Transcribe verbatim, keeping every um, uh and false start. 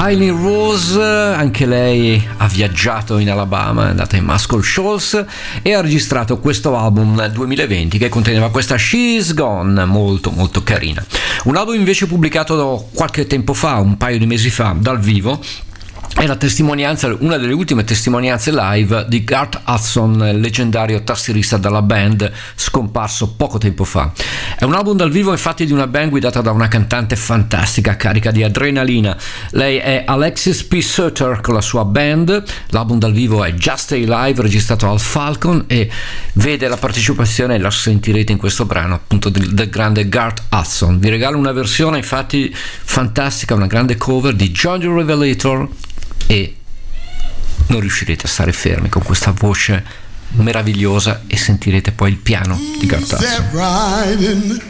Eileen Rose, anche lei ha viaggiato in Alabama, è andata in Muscle Shoals e ha registrato questo album nel duemilaventi che conteneva questa She's Gone, molto molto carina. Un album invece pubblicato qualche tempo fa, un paio di mesi fa, dal vivo. È la testimonianza, una delle ultime testimonianze live di Garth Hudson, il leggendario tastierista della band, scomparso poco tempo fa. È un album dal vivo infatti di una band guidata da una cantante fantastica, carica di adrenalina. Lei è Alexis P. Sutter con la sua band. L'album dal vivo è Just Stay Live, registrato al Falcon, e vede la partecipazione, la sentirete in questo brano, appunto del, del grande Garth Hudson. Vi regalo una versione infatti fantastica, una grande cover di John the Revelator, e non riuscirete a stare fermi con questa voce meravigliosa, e sentirete poi il piano di Garth Hudson.